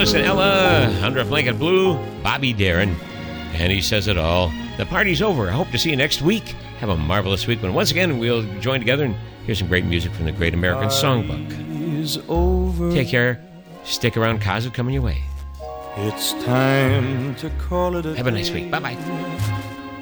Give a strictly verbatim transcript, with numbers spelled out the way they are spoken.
Justin Ella, Under a Blanket Blue, Bobby Darin, and he says it all. The party's over. I hope to see you next week. Have a marvelous week when once again we'll join together and hear some great music from the Great American Songbook. Over. Take care. Stick around. Kazu coming your way. It's time to call it a Have a nice week. Bye-bye.